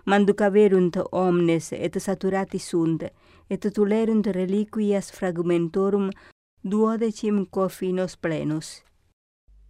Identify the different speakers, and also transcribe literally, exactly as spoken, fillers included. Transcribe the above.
Speaker 1: manducaverunt omnes et saturati sunt, et tulerunt reliquias fragmentorum duodecim cofinos plenos.